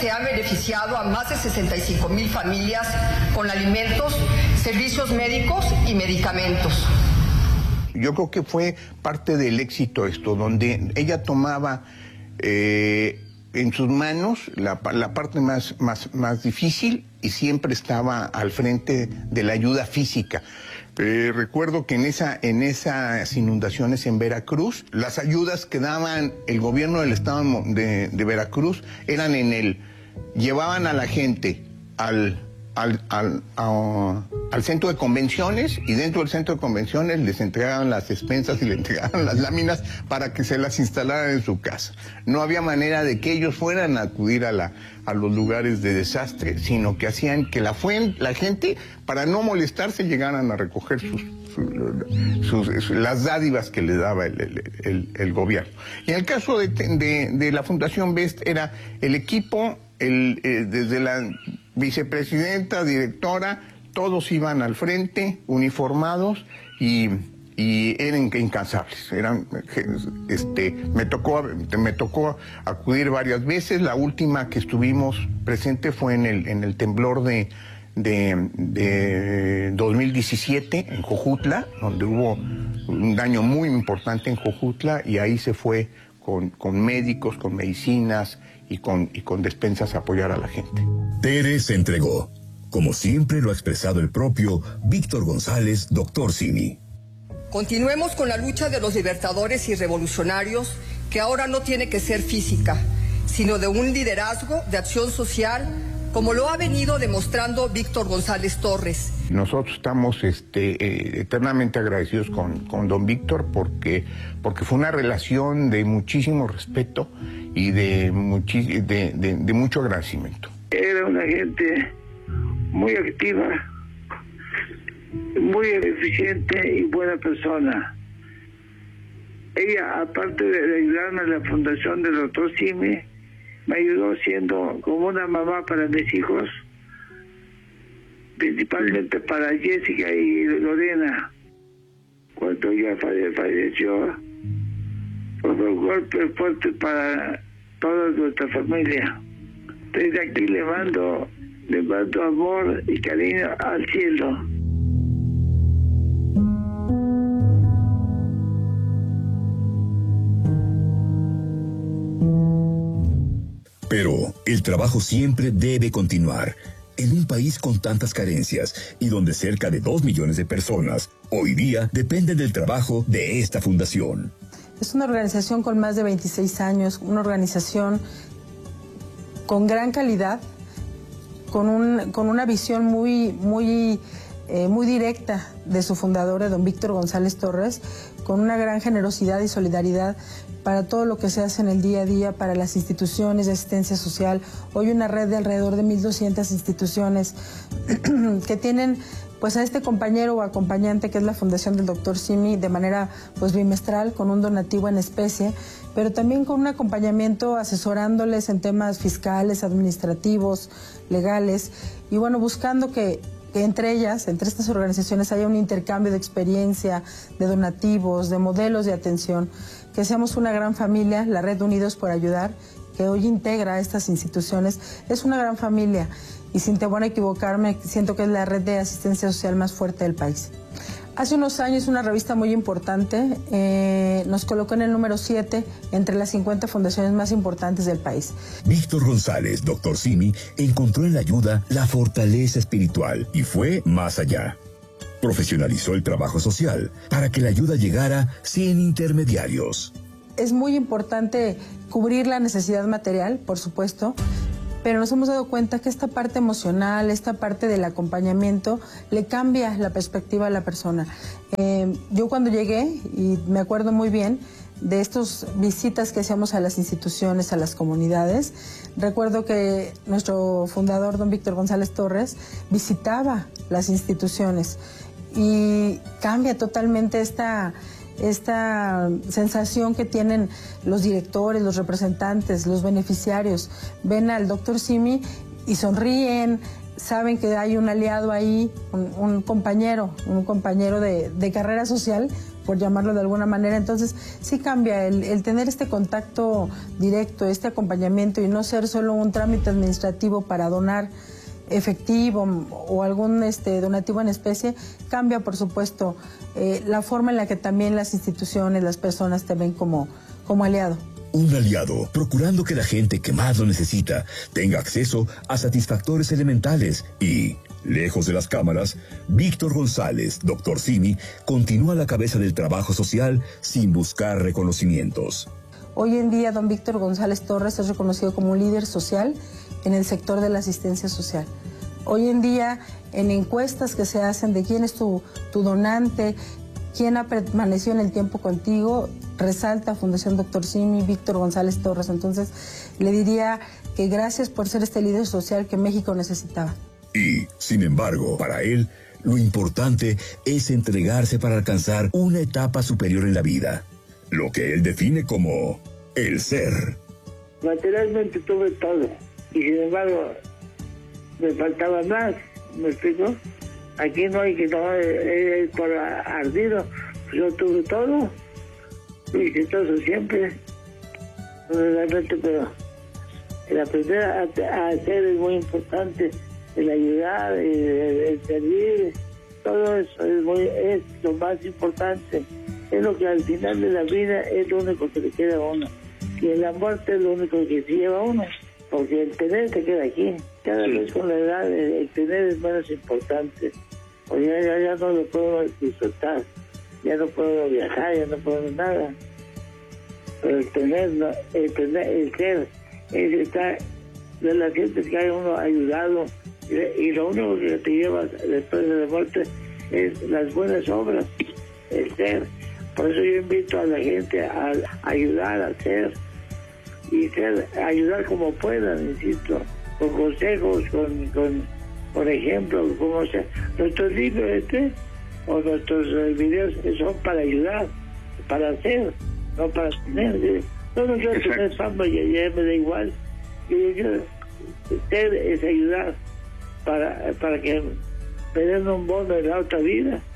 se ha beneficiado a más de 65,000 familias con alimentos, servicios médicos y medicamentos. Yo creo que fue parte del éxito esto, donde ella tomaba en sus manos la parte más difícil y siempre estaba al frente de la ayuda física. Recuerdo que en esas inundaciones en Veracruz, las ayudas que daban el gobierno del estado de Veracruz eran llevaban a la gente al centro de convenciones, y dentro del centro de convenciones les entregaban las despensas y les entregaban las láminas para que se las instalaran en su casa. No había manera de que ellos fueran a acudir a los lugares de desastre, sino que hacían que la gente, para no molestarse, llegaran a recoger las dádivas que le daba el gobierno. Y en el caso de la Fundación BEST era el equipo, desde la vicepresidenta, directora, todos iban al frente, uniformados y eran incansables. Me tocó acudir varias veces. La última que estuvimos presente fue en el temblor de 2017 en Jojutla, donde hubo un daño muy importante en Jojutla, y ahí se fue con médicos, con medicinas y con despensas a apoyar a la gente. Tere se entregó, como siempre lo ha expresado el propio Víctor González, Dr. Simi. Continuemos con la lucha de los libertadores y revolucionarios, que ahora no tiene que ser física, sino de un liderazgo de acción social, como lo ha venido demostrando Víctor González Torres. Nosotros estamos eternamente agradecidos con don Víctor porque fue una relación de muchísimo respeto y de mucho agradecimiento. Era una gente muy activa, muy eficiente y buena persona. Ella, aparte de ayudarme a la fundación del doctor Simi, me ayudó siendo como una mamá para mis hijos, principalmente para Jessica y Lorena. Cuando ella falleció, fue un golpe fuerte para toda nuestra familia. Desde aquí le mando amor y cariño al cielo. Pero el trabajo siempre debe continuar. En un país con tantas carencias y donde cerca de 2 millones de personas hoy día dependen del trabajo de esta fundación. Es una organización con más de 26 años, una organización con gran calidad, con una visión muy directa de su fundador, don Víctor González Torres, con una gran generosidad y solidaridad para todo lo que se hace en el día a día, para las instituciones de asistencia social. Hoy una red de alrededor de 1,200 instituciones que tienen pues a este compañero o acompañante que es la Fundación del Dr. Simi de manera pues bimestral, con un donativo en especie, pero también con un acompañamiento asesorándoles en temas fiscales, administrativos, legales, y bueno, buscando que entre ellas, entre estas organizaciones, haya un intercambio de experiencia, de donativos, de modelos de atención, que seamos una gran familia. La Red Unidos por Ayudar, que hoy integra a estas instituciones, es una gran familia, y sin temor a equivocarme, siento que es la red de asistencia social más fuerte del país. Hace unos años una revista muy importante nos colocó en el número 7 entre las 50 fundaciones más importantes del país. Víctor González, Dr. Simi, encontró en la ayuda la fortaleza espiritual y fue más allá. Profesionalizó el trabajo social para que la ayuda llegara sin intermediarios. Es muy importante cubrir la necesidad material, por supuesto, pero nos hemos dado cuenta que esta parte emocional, esta parte del acompañamiento, le cambia la perspectiva a la persona. Yo cuando llegué, y me acuerdo muy bien de estas visitas que hacíamos a las instituciones, a las comunidades, recuerdo que nuestro fundador, don Víctor González Torres, visitaba las instituciones y cambia totalmente esta sensación que tienen los directores, los representantes, los beneficiarios. Ven al doctor Simi y sonríen, saben que hay un aliado ahí, un compañero de carrera social por llamarlo de alguna manera. Entonces sí cambia el tener este contacto directo, este acompañamiento y no ser solo un trámite administrativo para donar efectivo o algún donativo en especie. Cambia, por supuesto, la forma en la que también las instituciones, las personas te ven como aliado. Un aliado, procurando que la gente que más lo necesita tenga acceso a satisfactores elementales y, lejos de las cámaras, Víctor González, Dr. Simi, continúa a la cabeza del trabajo social sin buscar reconocimientos. Hoy en día, don Víctor González Torres es reconocido como un líder social en el sector de la asistencia social. Hoy en día, en encuestas que se hacen de quién es tu donante, quién ha permanecido en el tiempo contigo, resalta Fundación Dr. Simi, Víctor González Torres. Entonces, le diría que gracias por ser este líder social que México necesitaba. Y, sin embargo, para él, lo importante es entregarse para alcanzar una etapa superior en la vida, lo que él define como el ser. Materialmente tuve todo, y sin embargo, me faltaba más, ¿me explico? Aquí no hay que tomar por ardido, yo tuve todo, y exitoso siempre, realmente, pero el aprender a hacer es muy importante, el ayudar, el servir, todo eso es lo más importante, es lo que al final de la vida es lo único que le queda a uno, y en la muerte es lo único que se lleva a uno, porque el tener se queda aquí, cada vez con la edad el tener es menos importante, o ya no lo puedo disfrutar, ya no puedo viajar, ya no puedo nada, pero el ser, es estar de las gentes que hay uno ayudado, y lo único que te llevas después de la muerte es las buenas obras, el ser. Por eso yo invito a la gente a ayudar, a ser, y ayudar como puedan, insisto, con consejos, con ejemplos, como sea. Nuestros libros o nuestros videos son para ayudar, para hacer, no para tener. No quiero tener fama, ya me da igual. Ser es ayudar para que me den un bono en la otra vida.